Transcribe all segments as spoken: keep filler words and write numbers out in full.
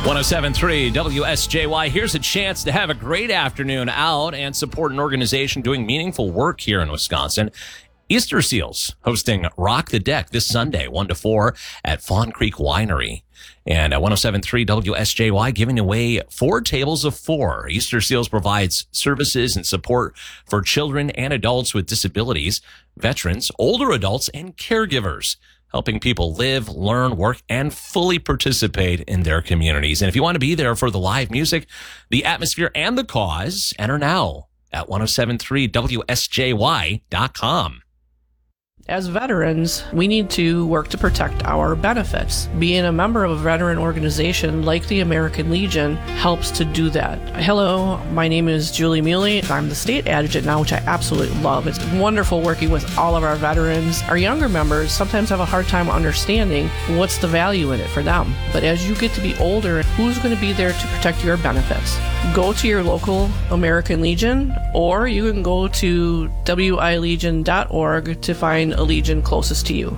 one oh seven point three W S J Y. Here's a chance to have a great afternoon out and support an organization doing meaningful work here in Wisconsin. Easter Seals hosting Rock the Deck this Sunday, one to four at Fawn Creek Winery. And at one oh seven point three W S J Y giving away four tables of four. Easter Seals provides services and support for children and adults with disabilities, veterans, older adults, and caregivers, helping people live, learn, work, and fully participate in their communities. And if you want to be there for the live music, the atmosphere, and the cause, enter now at one oh seven point three W S J Y dot com. As veterans, we need to work to protect our benefits. Being a member of a veteran organization like the American Legion helps to do that. Hello, my name is Julie Muley. I'm the state adjutant now, which I absolutely love. It's wonderful working with all of our veterans. Our younger members sometimes have a hard time understanding what's the value in it for them. But as you get to be older, who's going to be there to protect your benefits? Go to your local American Legion, or you can go to W I legion dot org to find a Legion closest to you.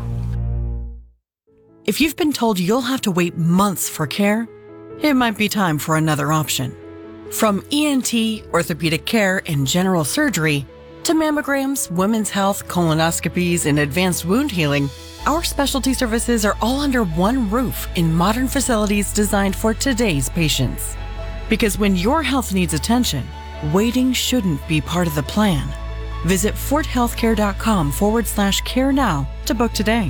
If you've been told you'll have to wait months for care, it might be time for another option. From E N T, orthopedic care, and general surgery, to mammograms, women's health, colonoscopies, and advanced wound healing, our specialty services are all under one roof in modern facilities designed for today's patients. Because when your health needs attention, waiting shouldn't be part of the plan. Visit forthealthcare.com forward slash care now to book today.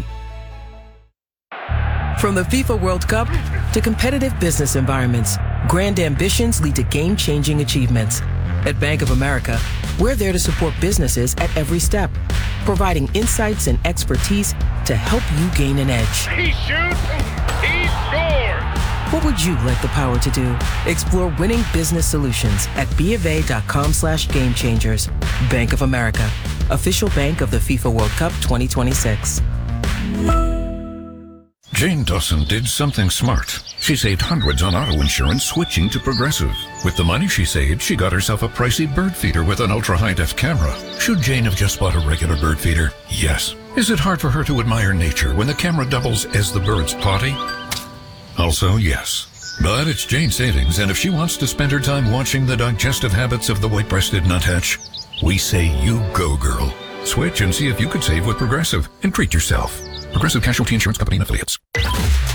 From the FIFA World Cup to competitive business environments, grand ambitions lead to game-changing achievements. At Bank of America, we're there to support businesses at every step, providing insights and expertise to help you gain an edge. He shoots, he scores! What would you like the power to do? Explore winning business solutions at BofA.com slash game changers. Bank of America, official bank of the FIFA World Cup twenty twenty-six. Jane Dawson did something smart. She saved hundreds on auto insurance switching to Progressive. With the money she saved, she got herself a pricey bird feeder with an ultra-high-def camera. Should Jane have just bought a regular bird feeder? Yes. Is it hard for her to admire nature when the camera doubles as the bird's potty? Also, yes. But it's Jane's savings, and if she wants to spend her time watching the digestive habits of the white-breasted nuthatch, we say you go, girl. Switch and see if you could save with Progressive and treat yourself. Progressive Casualty Insurance Company and Affiliates.